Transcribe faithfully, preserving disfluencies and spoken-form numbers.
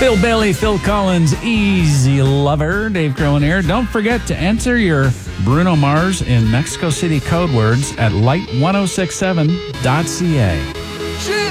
Bill Bailey, Phil Collins, Easy Lover, Dave Crowan here. Don't forget to enter your Bruno Mars in Mexico City code words at light ten sixty-seven dot c a.